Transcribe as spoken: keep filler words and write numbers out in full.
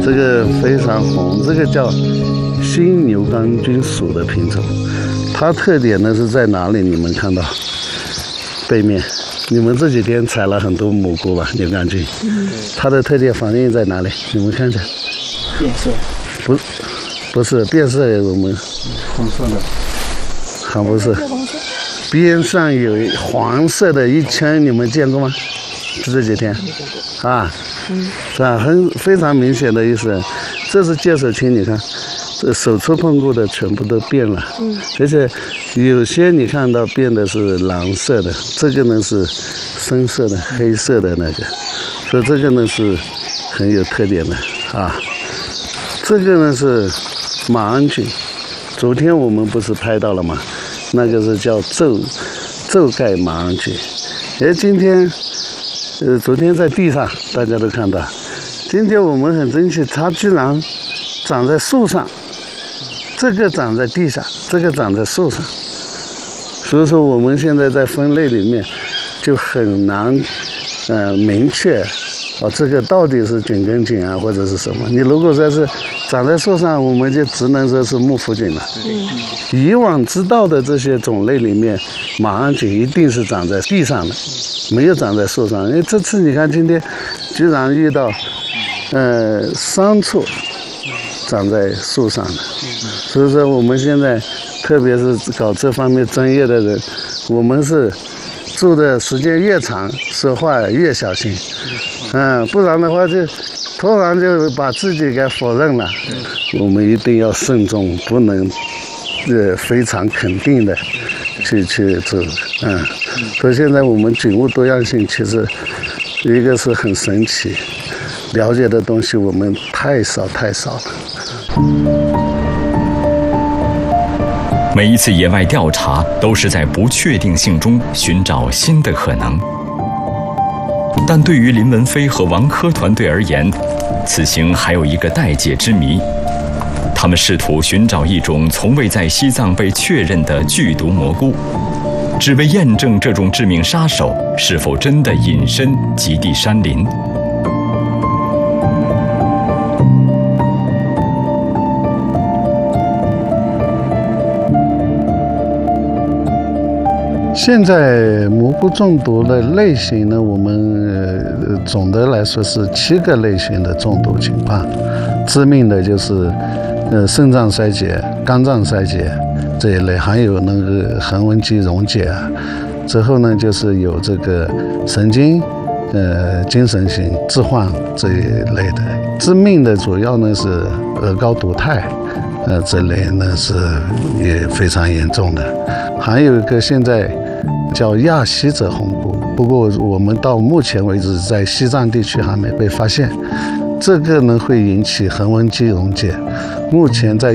这个非常红，这个叫新牛肝菌属的品种。它特点呢是在哪里？你们看到背面，你们这几天采了很多蘑菇吧？牛肝菌，它的特点反映在哪里？你们看看， 变色， 不，不是变色，我们红色的， 还不是，边上有黄色的一圈，你们见过吗？这几天，啊，是吧？很非常明显的意思，这是介手青，你看。这手触碰过的全部都变了，嗯，而且有些你看到变的是蓝色的，这个呢是深色的、黑色的那个，所以这个呢是很有特点的啊。这个呢是马鞍菌，昨天我们不是拍到了吗？那个是叫皱皱盖马鞍菌，而今天，呃，昨天在地上大家都看到，今天我们很珍惜，它居然长在树上。这个长在地上，这个长在树上，所以说我们现在在分类里面就很难，呃，明确，哦，这个到底是菌根菌啊，或者是什么？你如果说是长在树上，我们就只能说是木腐菌了。嗯。以往知道的这些种类里面，马鞍菌一定是长在地上的，没有长在树上。因为这次你看今天居然遇到，呃，三处长在树上的。所以说我们现在，特别是搞这方面专业的人，我们是住的时间越长，说话越小心，嗯，不然的话就突然就把自己给否认了。我们一定要慎重，不能呃非常肯定的去去做，嗯。所以现在我们菌物多样性其实一个是很神奇，了解的东西我们太少太少了。 每一次野外调查都是在不确定性中寻找新的可能，但对于林文飞和王珂团队而言，此行还有一个待解之谜。他们试图寻找一种从未在西藏被确认的剧毒蘑菇，只为验证这种致命杀手是否真的隐身极地山林。 现在蘑菇中毒的类型呢，我们、呃、总的来说是七个类型的中毒情况。致命的就是呃肾脏衰竭、肝脏衰竭这一类，还有那个横纹肌溶解啊。之后呢，就是有这个神经、呃精神性置换这一类的。致命的主要呢是鹅膏毒肽，呃这类呢是也非常严重的。还有一个现在叫亚希者红菇，不过我们到目前为止在西藏地区还没被发现。这个呢会引起横纹肌溶解，目前在